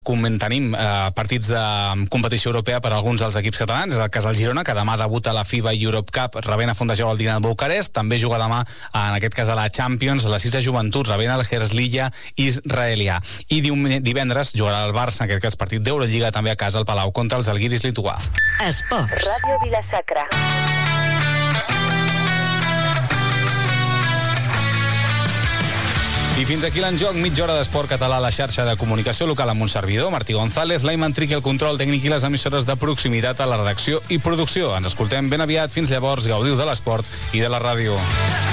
Tenim partits de competició europea per a alguns dels equips catalans. És el cas del Girona, que demà debuta a la FIBA Europe Cup rebent a Fundació Valdina de Bucarest. També juga demà, en aquest cas a la Champions, a les 6 de joventut, rebent el Herzliya israelià. I divendres jugarà el Barça, en aquest cas partit d'Eurolliga, també a casa al Palau contra els Žalgiris lituà. Esports. Ràdio Vila-sacra. I fins aquí l'enjoc, mitja hora d'esport català a la xarxa de comunicació local amb un servidor, Martí González, Laiman Triqui, el control tècnic i les emissores de proximitat a la redacció i producció. Ens escoltem ben aviat. Fins llavors, gaudiu de l'esport i de la ràdio.